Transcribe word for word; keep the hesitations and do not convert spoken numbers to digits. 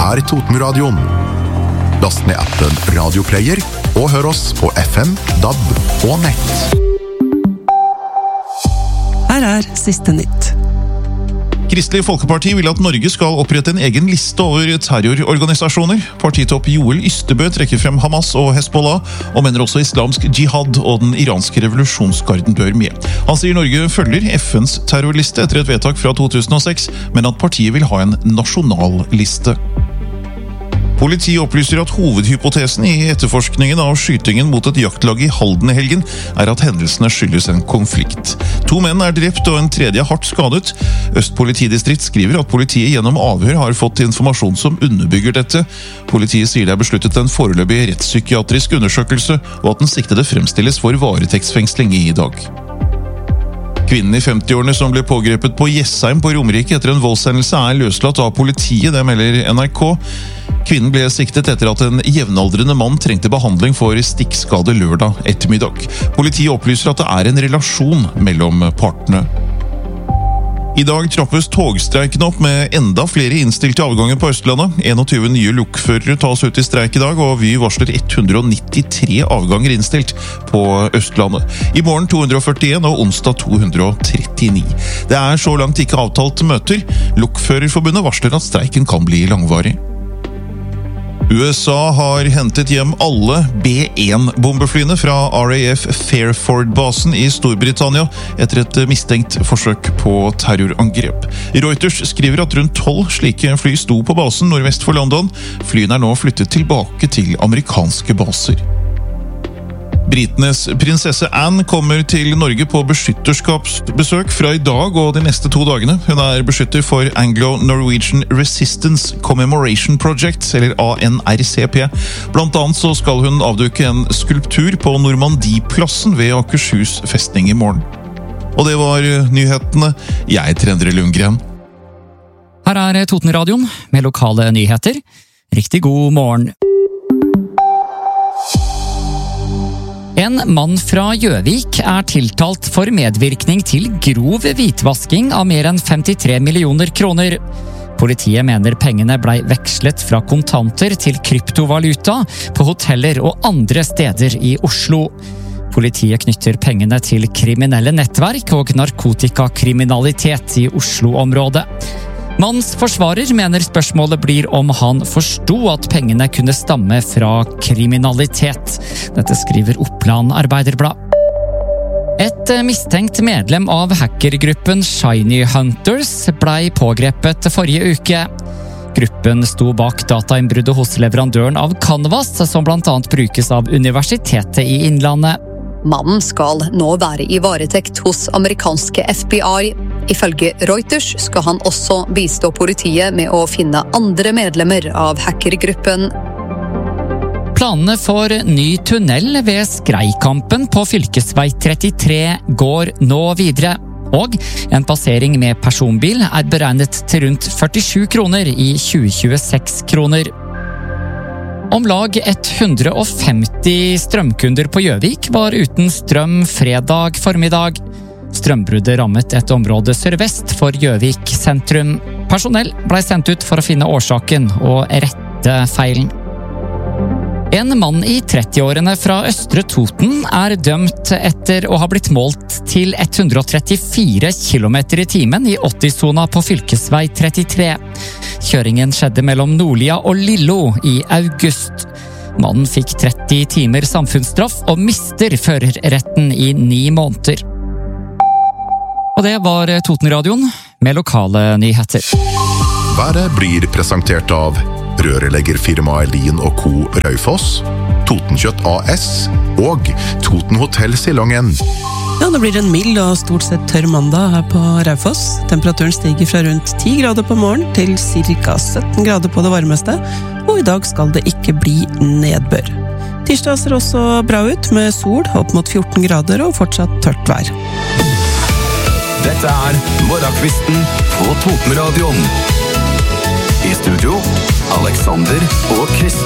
er Totenradioen. Last ned appen Radioplayer og hør oss på F M, D A B og nett. Her er siste nytt. Kristelig Folkeparti vil at Norge skal opprette en egen liste over terrororganisasjoner. Partitopp Joel Ystebø trekker frem Hamas og Hezbollah, og mener også islamsk jihad og den iranske revolusjonsgarden bør med. Han sier Norge følger F N's terrorliste etter et vedtak fra to tusen og seks, men at partiet vil ha en nasjonal liste. Politiet opplyser at hovedhypotesen i etterforskningen av skytingen mot et jaktlag i Halden i helgen er at hendelsene skyldes en konflikt. To menn er drept og en tredje er hardt skadet. Øst politidistrikt skriver at politiet gjennom avhør har fått informasjon som underbygger dette. Politiet sier det er besluttet en foreløpig rettspsykiatrisk undersøkelse, og at den siktede fremstilles for varetektsfengsling i dag. Kvinnen i femti-årene som ble pågrepet på Jessheim på Romerike etter en voldshendelse er løslatt av politiet, det melder N R K. Kvinnen ble siktet etter at en jevnaldrende mann trengte behandling for stikkskade lørdag ettermiddag. Politiet opplyser at det er en relasjon mellom partene. I dag trappes togstreiken opp med enda flere innstilte avganger på Østlandet. tjueen nye lokførere tas ut i streik i dag, og Vy varsler ett hundre nittitre avganger innstilt på Østlandet. I morgen to hundre førtien og onsdag to hundre trettini. Det er så langt ikke avtalt møter. Lokførerforbundet varsler at streiken kan bli langvarig. U S A har hentet hjem alle B one bombeflyene fra R A F Fairford-basen i Storbritannia etter et mistenkt forsøk på terrorangrep. Reuters skriver at rundt tolv slike fly sto på basen nordvest for London. Flyene er nå flyttet tilbake til amerikanske baser. Britenes prinsesse Anne kommer til Norge på beskytterskapsbesøk fra i dag og de neste to dagene. Hun er beskytter for Anglo-Norwegian Resistance Commemoration Project, eller A N R C P. Blant annet så skal hun avduke en skulptur på Normandieplassen ved Akershus festning i morgen. Og det var nyhetene. Jeg heter Endre Lundgren. Her er Totenradioen med lokale nyheter. Riktig god morgen. En mann fra Gjøvik er tiltalt for medvirkning til grov hvitvasking av mer enn femtitre millioner kroner. Politiet mener pengene blei vekslet fra kontanter til kryptovaluta på hoteller og andre steder i Oslo. Politiet knytter pengene til kriminelle nettverk og narkotikakriminalitet i Oslo-området. Manns forsvarer mener spørsmålet blir om han forsto at pengene kunne stamme fra kriminalitet. Dette skriver Oppland Arbeiderblad. Et mistenkt medlem av hackergruppen Shiny Hunters blei pågrepet forrige uke. Gruppen sto bak datainnbruddet hos leverandøren av Canvas, som blant annet brukes av Universitetet i Innlandet. Mannen skal nå være i varetekt hos amerikanske F B I. Ifølge Reuters skal han også bistå politiet med å finne andre medlemmer av hackergruppen. Planene for ny tunnel ved Skreikampen på fylkesvei trettitre går nå videre. Og en passering med personbil er beregnet til rundt førtisju kroner i tjue tjueseks kroner. Om lag hundre og femti strømkunder på Gjøvik var uten strøm fredag formiddag. Strømbruddet rammet et område sørvest for Gjøvik sentrum. Personell ble sendt ut for å finne årsaken og rette feilen. En mann i trettiårene fra Østre Toten er dømt etter å ha blitt målt til hundre og trettifire kilometer i timen i åtti-sona på fylkesvei trettitre. Kjøringen skjedde mellom Nordlia og Lillo i august. Mannen fikk tretti timer samfunnsstraff og mister førerretten i ni måneder. Og det var Totenradioen med lokale nyheter. Været blir presentert av rørleggerfirmaet Lien og Co. Raufoss, Totenkjøtt A S og Toten Hotell Silongen. Ja, det blir en mild og stort sett tørr mandag her på Raufoss. Temperaturen stiger fra rundt ti grader på morgen til ca. sytten grader på det varmeste, og i dag skal det ikke bli nedbør. Tirsdag ser også bra ut med sol opp mot fjorten grader og fortsatt tørt vær. Dette er Morgenkvisten på Totenradioen. I studio, Alexander og Krist.